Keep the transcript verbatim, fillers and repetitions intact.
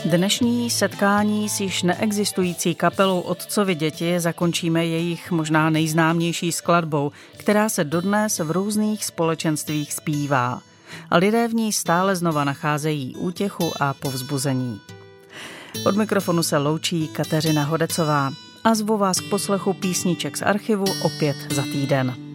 Dnešní setkání s již neexistující kapelou Otcovy děti zakončíme jejich možná nejznámější skladbou, která se dodnes v různých společenstvích zpívá. A lidé v ní stále znova nacházejí útěchu a povzbuzení. Od mikrofonu se loučí Kateřina Hodecová a zvu vás k poslechu písniček z archivu opět za týden.